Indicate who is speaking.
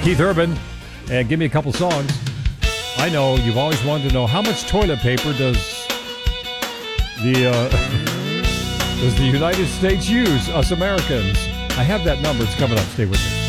Speaker 1: Keith Urban, and give me a couple songs. I know you've always wanted to know how much toilet paper does the United States use, us Americans. I have that number. It's coming up. Stay with me.